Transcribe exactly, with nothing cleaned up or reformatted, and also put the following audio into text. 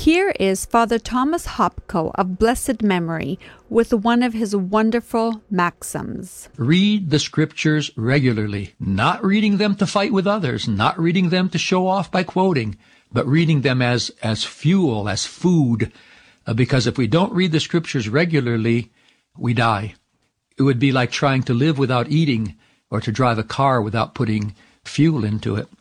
Here is Father Thomas Hopko of blessed memory with one of his wonderful maxims. Read the scriptures regularly, not reading them to fight with others, not reading them to show off by quoting, but reading them as, as fuel, as food. Uh, because if we don't read the scriptures regularly, we die. It would be like trying to live without eating or to drive a car without putting fuel into it.